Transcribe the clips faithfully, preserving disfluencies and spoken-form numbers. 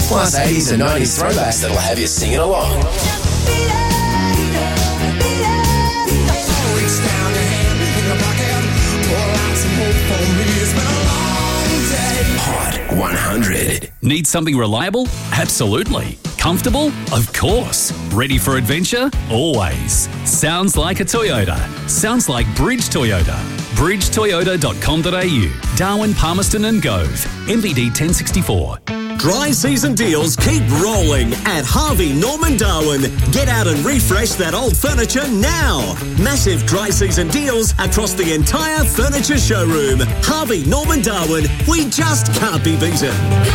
plus eighties and nineties throwbacks that'll have you singing along. Hot one hundred. Need something reliable? Absolutely. Comfortable? Of course. Ready for adventure? Always. Sounds like a Toyota. Sounds like Bridge Toyota. bridge toyota dot com dot a u. Darwin, Palmerston and Gove. M V D ten sixty-four. Dry season deals keep rolling at Harvey Norman Darwin. Get out and refresh that old furniture now. Massive dry season deals across the entire furniture showroom. Harvey Norman Darwin. We just can't be beaten.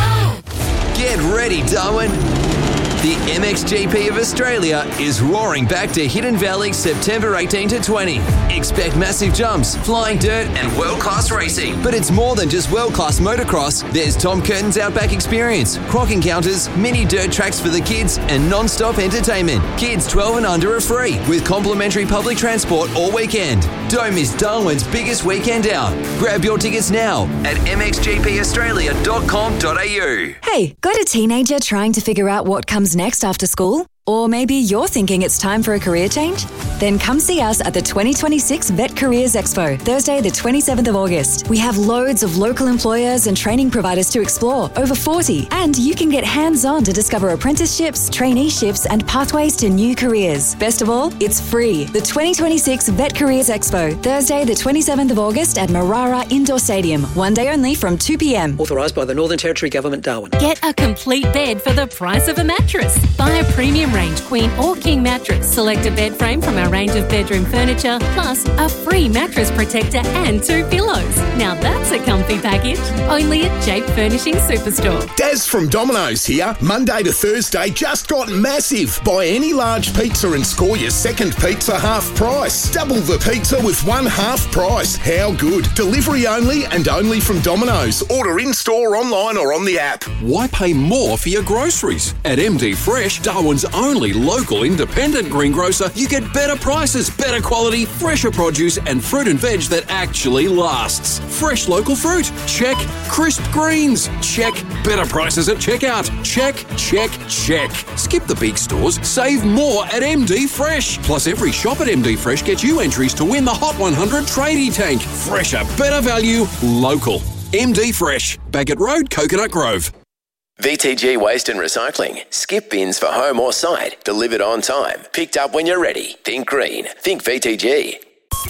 Get ready, Darwin. The M X G P of Australia is roaring back to Hidden Valley September eighteenth to twentieth. Expect massive jumps, flying dirt and world-class racing. But it's more than just world-class motocross. There's Tom Curtin's Outback Experience, croc encounters, mini dirt tracks for the kids and non-stop entertainment. Kids twelve and under are free with complimentary public transport all weekend. Don't miss Darwin's biggest weekend out. Grab your tickets now at m x g p australia dot com dot a u. Hey, got a teenager trying to figure out what comes next after school? Or maybe you're thinking it's time for a career change? Then come see us at the twenty twenty-six Vet Careers Expo, Thursday the twenty-seventh of August. We have loads of local employers and training providers to explore, over forty, and you can get hands-on to discover apprenticeships, traineeships and pathways to new careers. Best of all, it's free. The twenty twenty-six Vet Careers Expo, Thursday the twenty-seventh of August at Marara Indoor Stadium, one day only from two p.m. Authorised by the Northern Territory Government, Darwin. Get a complete bed for the price of a mattress. Buy a premium range queen or king mattress. Select a bed frame from our range of bedroom furniture, plus a free mattress protector and two pillows. Now that's a comfy package. Only at Jape Furnishing Superstore. Daz from Domino's here. Monday to Thursday just got massive. Buy any large pizza and score your second pizza half price. Double the pizza with one half price. How good? Delivery only and only from Domino's. Order in-store, online or on the app. Why pay more for your groceries? At M D Fresh, Darwin's only local independent greengrocer, you get better prices, better quality, fresher produce and fruit and veg that actually lasts. Fresh local fruit? Check. Crisp greens? Check. Better prices at checkout? Check, check, check. Skip the big stores, save more at M D Fresh. Plus every shop at M D Fresh gets you entries to win the Hot one hundred tradie tank. Fresher, better value, local. M D Fresh, Bagot Road, Coconut Grove. V T G Waste and Recycling. Skip bins for home or site. Delivered on time. Picked up when you're ready. Think green. Think V T G.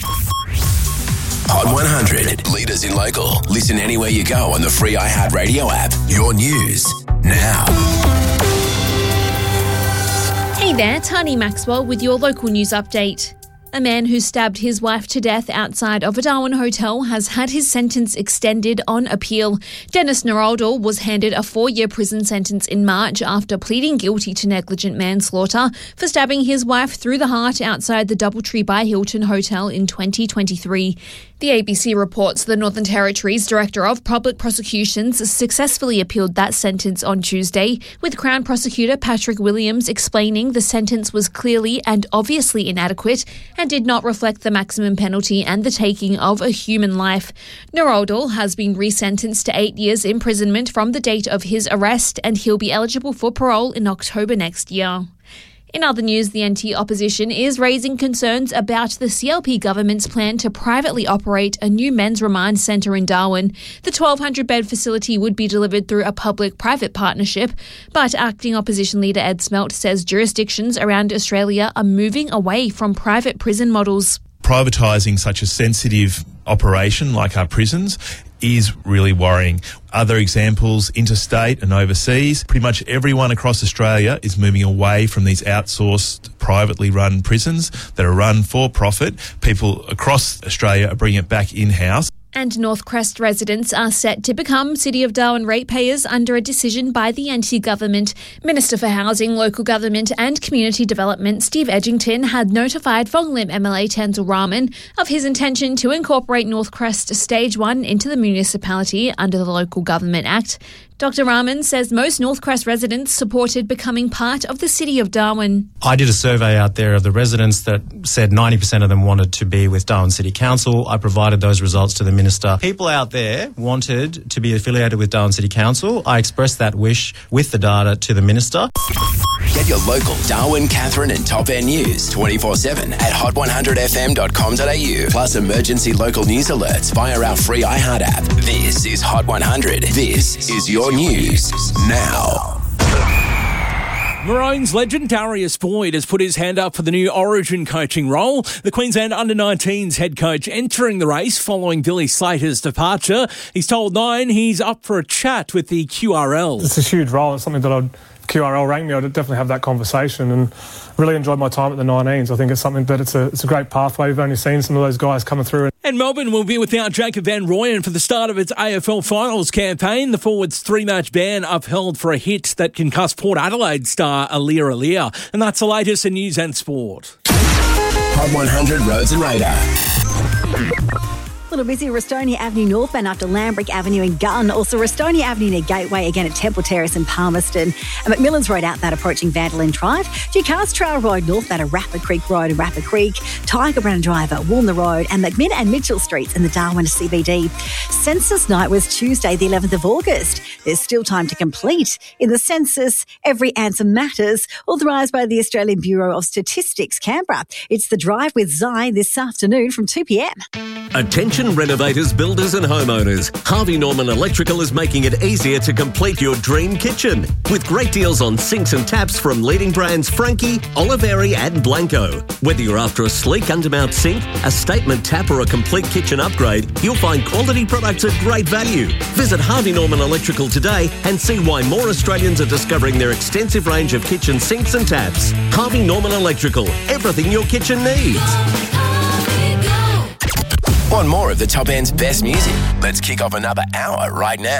Hot one hundred. Leaders in local. Listen anywhere you go on the free iHeartRadio app. Your news now. Hey there, Tani Maxwell with your local news update. A man who stabbed his wife to death outside of a Darwin hotel has had his sentence extended on appeal. Dennis Naraldal was handed a four-year prison sentence in March after pleading guilty to negligent manslaughter for stabbing his wife through the heart outside the Doubletree by Hilton Hotel in twenty twenty-three. The A B C reports the Northern Territory's Director of Public Prosecutions successfully appealed that sentence on Tuesday, with Crown Prosecutor Patrick Williams explaining the sentence was clearly and obviously inadequate and did not reflect the maximum penalty and the taking of a human life. Naraldal has been resentenced to eight years imprisonment from the date of his arrest, and he'll be eligible for parole in October next year. In other news, the N T opposition is raising concerns about the C L P government's plan to privately operate a new men's remand centre in Darwin. The twelve hundred bed facility would be delivered through a public-private partnership, but acting opposition leader Ed Smelt says jurisdictions around Australia are moving away from private prison models. Privatising such a sensitive operation like our prisons is really worrying. Other examples, interstate and overseas, pretty much everyone across Australia is moving away from these outsourced, privately run prisons that are run for profit. People across Australia are bringing it back in-house. And Northcrest residents are set to become City of Darwin ratepayers under a decision by the N T government. Minister for Housing, Local Government and Community Development Steve Edgington had notified Fong Lim M L A Tenzil Rahman of his intention to incorporate Northcrest Stage one into the municipality under the Local Government Act. Doctor Rahman says most Northcrest residents supported becoming part of the City of Darwin. I did a survey out there of the residents that said ninety percent of them wanted to be with Darwin City Council. I provided those results to the Minister. People out there wanted to be affiliated with Darwin City Council. I expressed that wish with the data to the Minister. Get your local Darwin, Catherine and Top End news twenty-four seven at hot one hundred f m dot com dot a u. Plus emergency local news alerts via our free iHeart app. This is Hot one hundred. This is your news now. Maroons legend Darius Boyd has put his hand up for the new Origin coaching role. The Queensland under nineteens head coach entering the race following Billy Slater's departure. He's told Nine he's up for a chat with the Q R L. It's a huge role. It's something that I'd Q R L ranked me, I'd definitely have that conversation, and really enjoyed my time at the nineteens. I think it's something that it's a it's a great pathway. We've only seen some of those guys coming through. And Melbourne will be without Jacob van Rooyen for the start of its A F L Finals campaign. The forward's three-match ban upheld for a hit that concussed Port Adelaide star Alir Alir. And that's the latest in news and sport. Hot one hundred Roads and Radar. A little busy Restonia Avenue northbound after Lambrick Avenue and Gunn. Also Restonia Avenue near Gateway, again at Temple Terrace and Palmerston. And McMillan's Road outbound approaching Vandalin Drive. Ducas Trail Road northbound at Rapid Creek Road and Rapid Creek. Tiger Brown Drive at Walner Road and McMinn and Mitchell Streets in the Darwin C B D. Census night was Tuesday the eleventh of August. There's still time to complete. In the census, every answer matters. Authorised by the Australian Bureau of Statistics, Canberra. It's The Drive with Zai this afternoon from two p m. Attention renovators, builders and homeowners. Harvey Norman Electrical is making it easier to complete your dream kitchen. With great deals on sinks and taps from leading brands Frankie, Oliveri and Blanco. Whether you're after a sleek undermount sink, a statement tap or a complete kitchen upgrade, you'll find quality products at great value. Visit Harvey Norman Electrical today and see why more Australians are discovering their extensive range of kitchen sinks and taps. Harvey Norman Electrical. Everything your kitchen needs. Want more of the Top End's best music? Let's kick off another hour right now.